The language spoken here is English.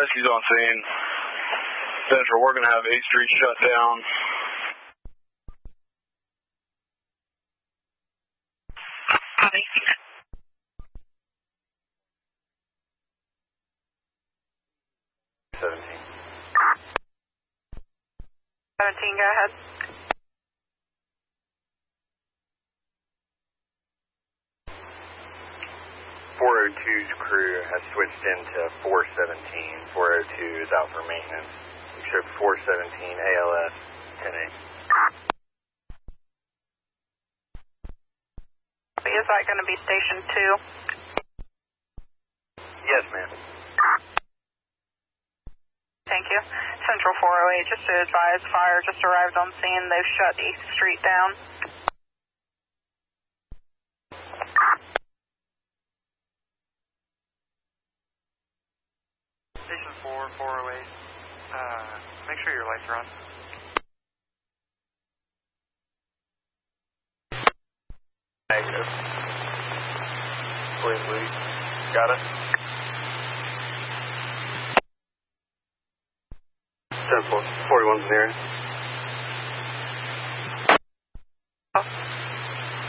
Rescue's on scene. Central, we're going to have 8th Street shut down. Copy. 17. 17, go ahead. .402's crew has switched into 417. 402 is out for maintenance. We show 417 ALS 10-8. Is that going to be station 2? Yes, ma'am. Thank you. Central 408, just to advise, fire just arrived on scene. They've shut 8th Street down. Station 4, 408. Make sure your lights are on. Negative. Please, Lee. Got it? 10-4. 41's in the area. Oh.